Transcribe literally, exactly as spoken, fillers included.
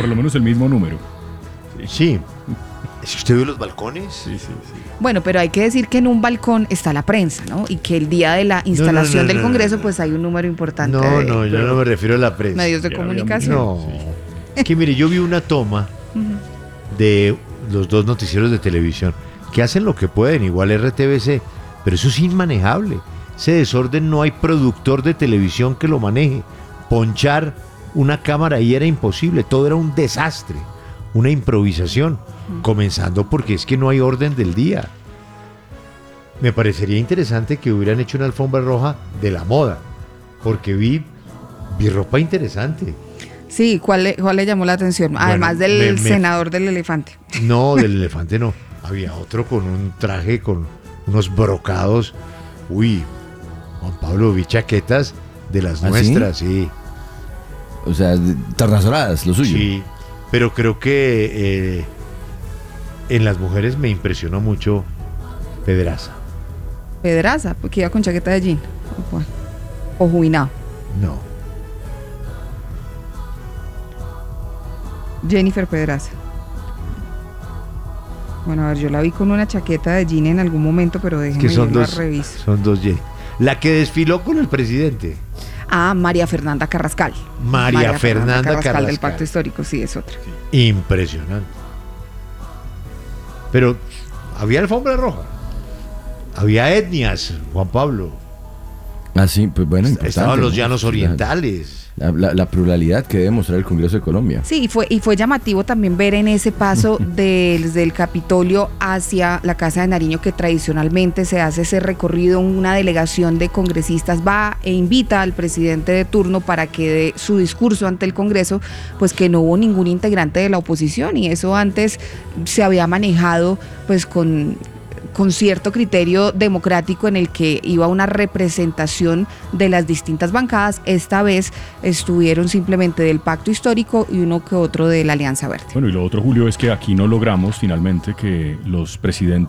por lo menos el mismo número. Sí. ¿Si usted vio los balcones? Sí, sí, sí. Bueno, pero hay que decir que en un balcón está la prensa, ¿no? Y que el día de la instalación no, no, del no, Congreso, no, no. pues hay un número importante No, de no, yo no me refiero a la prensa. medios de Ya comunicación. No, Sí. es que mire, yo vi una toma Ujú. de los dos noticieros de televisión que hacen lo que pueden, igual R T V C, pero eso es inmanejable. Ese desorden no hay productor de televisión que lo maneje. Ponchar una cámara ahí era imposible, todo era un desastre, una improvisación, comenzando porque es que no hay orden del día. Me parecería interesante que hubieran hecho una alfombra roja de la moda, porque vi, vi ropa interesante. Sí, ¿cuál le, cuál le llamó la atención? Bueno, Además del me- me- senador del elefante. No, del elefante no. Había otro con un traje con unos brocados. Uy, Juan Pablo, vi chaquetas de las ¿Ah, nuestras, sí. O sea, de- tornasoladas, lo suyo. Sí, pero creo que eh, en las mujeres me impresionó mucho Pedraza. Pedraza, porque iba con chaqueta de jean. O, cuál. O juinado. No, Jennifer Pedraza. Bueno, a ver, yo la vi con una chaqueta de jean en algún momento, pero es déjeme que son yo la dos, reviso. son dos J. La que desfiló con el presidente, Ah, María Fernanda Carrascal. María Fernanda Carrascal. del Pacto Histórico, sí, es otra. impresionante. Pero había alfombra roja, había etnias, Juan Pablo. Ah, sí, pues bueno, importante, Estaban los ¿no? llanos La- orientales. La, la- la pluralidad que debe mostrar el Congreso de Colombia. Sí, y fue, y fue llamativo también ver en ese paso del, del Capitolio hacia la Casa de Nariño, que tradicionalmente se hace ese recorrido, una delegación de congresistas va e invita al presidente de turno para que dé su discurso ante el Congreso, pues que no hubo ningún integrante de la oposición, y eso antes se había manejado pues con... con cierto criterio democrático en el que iba una representación de las distintas bancadas. Esta vez estuvieron simplemente del Pacto Histórico y uno que otro de la Alianza Verde. Bueno, y lo otro, Julio, es que aquí no logramos finalmente que los presidentes